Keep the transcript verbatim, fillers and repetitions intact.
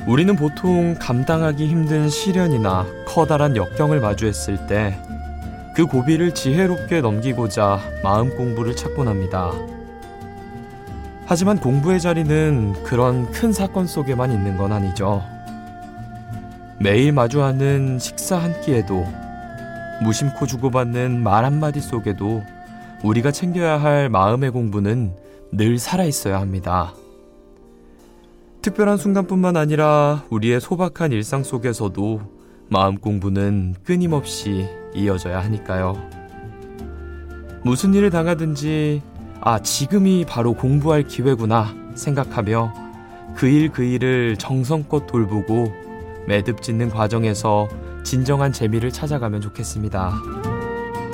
우리는 보통 감당하기 힘든 시련이나 커다란 역경을 마주했을 때 그 고비를 지혜롭게 넘기고자 마음 공부를 찾곤 합니다. 하지만 공부의 자리는 그런 큰 사건 속에만 있는 건 아니죠. 매일 마주하는 식사 한 끼에도, 무심코 주고받는 말 한마디 속에도 우리가 챙겨야 할 마음의 공부는 늘 살아있어야 합니다. 특별한 순간뿐만 아니라 우리의 소박한 일상 속에서도 마음 공부는 끊임없이 이어져야 하니까요. 무슨 일을 당하든지 아, 지금이 바로 공부할 기회구나 생각하며 그 일 그 일을 정성껏 돌보고 매듭 짓는 과정에서 진정한 재미를 찾아가면 좋겠습니다.